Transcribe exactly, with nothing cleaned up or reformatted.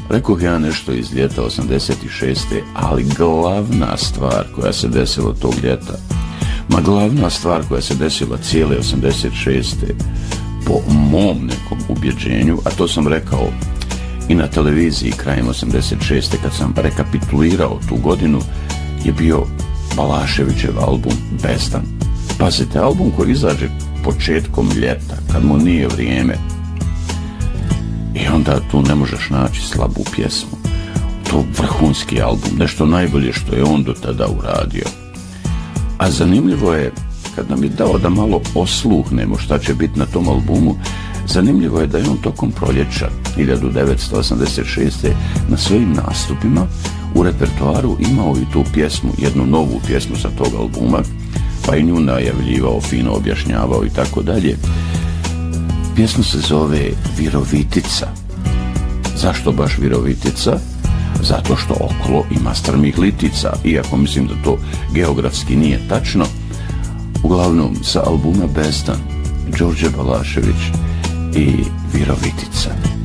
Rekoh ja nešto iz ljeta osamdeset šeste. ali glavna stvar koja se desila tog ljeta, ma glavna stvar koja se desila cijele osamdeset šeste. po mom nekom ubjeđenju, a to sam rekao i na televiziji krajem osamdeset šeste. kad sam rekapitulirao tu godinu, je bio Balaševićev album Bezdan. Pazite, album koji izađe početkom ljeta, kad mu nije vrijeme. I onda tu ne možeš naći slabu pjesmu. To vrhunski album, nešto najbolje što je on do tada uradio. A zanimljivo je, kad nam je dao da malo osluhnemo šta će biti na tom albumu, zanimljivo je da je on tokom proljeća hiljadu devetsto osamdeset šeste. na svojim nastupima u repertoaru imao i tu pjesmu, jednu novu pjesmu sa tog albuma, pa i nju najavljivao, fino objašnjavao i tako dalje. Pjesma se zove Virovitica. Zašto baš Virovitica? Zato što okolo ima strmih litica, iako mislim da to geografski nije tačno. Uglavnom, sa albuma Bezdan, Đorđe Balašević i Virovitica.